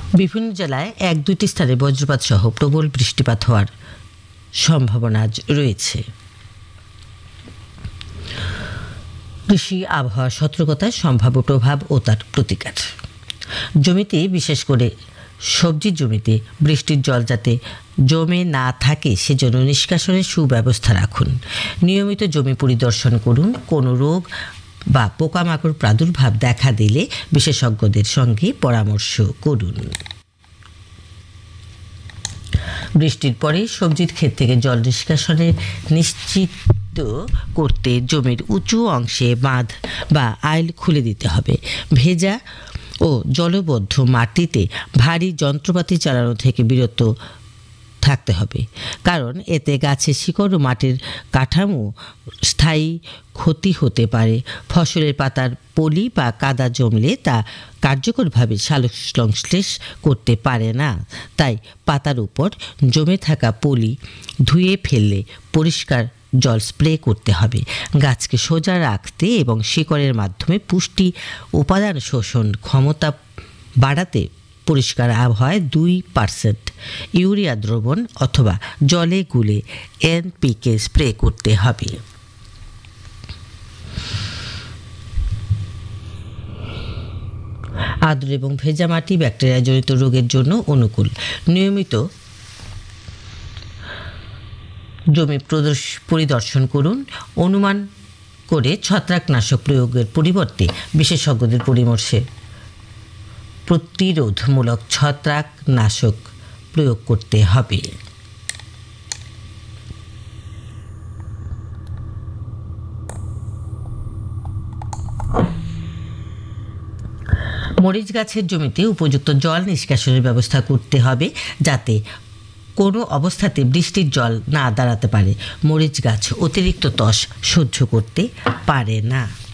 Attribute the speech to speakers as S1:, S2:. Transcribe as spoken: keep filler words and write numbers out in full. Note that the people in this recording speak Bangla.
S1: বিভিন্ন জেলায় এক দুইটি স্থানে বজ্রপাত সহ প্রবল বৃষ্টিপাত হওয়ার সম্ভাবনা আজ রয়েছে। কৃষি আবহাওয়া সতর্কতায় সম্ভাব্য প্রভাব ও তার প্রতিকার। জমিতে, বিশেষ করে সবজির জমিতে বৃষ্টির জল যাতে জমে না থাকে সেজন্য নিষ্কাশনের সুব্যবস্থা রাখুন। নিয়মিত জমি পরিদর্শন করুন। কোনো রোগ বা পোকামাকড় প্রাদুর্ভাব দেখা দিলে বিশেষজ্ঞদের সঙ্গে পরামর্শ করুন। বৃষ্টির পরে সবজির ক্ষেত থেকে জল নিষ্কাশনের নিশ্চিত করতে জমির উঁচু অংশে বাঁধ বা আইল খুলে দিতে হবে। ভেজা ও জলবদ্ধ মাটিতে ভারী যন্ত্রপাতি চালানো থেকে বিরত থাকতে হবে, কারণ এতে গাছের শিকড় ও মাটির কাঠামো স্থায়ী ক্ষতি হতে পারে। ফসলের পাতার পলি বা কাদা জমলে তা কার্যকরভাবে সালোকসংশ্লেষ করতে পারে না, তাই পাতার উপর জমে থাকা পলি ধুয়ে ফেললে পরিষ্কার জল স্প্রে করতে হবে। গাছকে সোজা রাখতে এবং শিকড়ের মাধ্যমে পুষ্টি উপাদান শোষণ ক্ষমতা বাড়াতে পরিষ্কার আবহাওয়ায় দুই পার্সেন্ট ইউরিয়া দ্রবণ অথবা জলে গুলে এনপিকে স্প্রে করতে হবে। আর্দ্র এবং ভেজা মাটি ব্যাকটেরিয়াজনিত রোগের জন্য অনুকূল। নিয়মিত জমি পরিদর্শন করুন। অনুমান করে ছত্রাকনাশক প্রয়োগের পরিবর্তে বিশেষজ্ঞদের পরামর্শে প্রতিরোধমূলক ছত্রাকনাশক প্রয়োগ করতে হবে। মরিচ গাছের জমিতে উপযুক্ত জল নিষ্কাশনের ব্যবস্থা করতে হবে, যাতে কোনো অবস্থাতে বৃষ্টির জল না দাঁড়াতে পারে। মরিচ গাছ অতিরিক্ত তস সহ্য করতে পারে না।